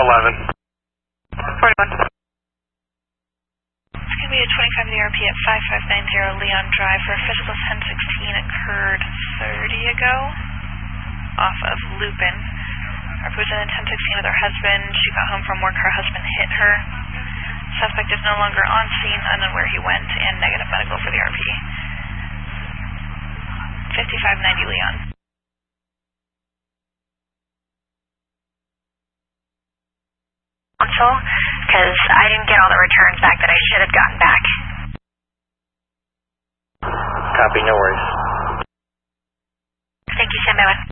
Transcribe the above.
11. 41. It's going to be a 25 DRP at 5590 Leon Drive for a physical 1016 occurred 30 ago off of Lupin. Represented 1016 with her husband. She got home from work. Her husband hit her. Suspect is no longer on scene, unknown where he went, and negative medical for the RP. 5590 Leon. Council, because I didn't get all the returns back that I should have gotten back. Copy, no worries. Thank you, stand by 1.